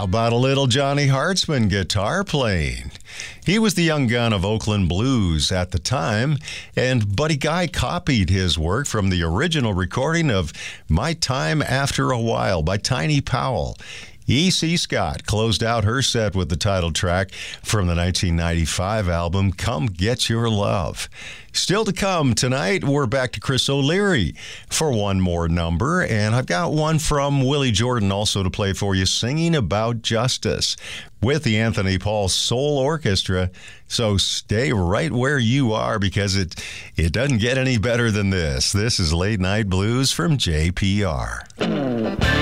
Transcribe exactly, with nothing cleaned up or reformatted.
How about a little Johnny Hartzman guitar playing? He was the young gun of Oakland blues at the time, and Buddy Guy copied his work from the original recording of My Time After a While by Tiny Powell. E C. Scott closed out her set with the title track from the nineteen ninety-five album, Come Get Your Love. Still to come tonight, we're back to Chris O'Leary for one more number, and I've got one from Willie Jordan also to play for you, Singing About Justice, with the Anthony Paul Soul Orchestra. So stay right where you are, because it, it doesn't get any better than this. This is Late Night Blues from J P R.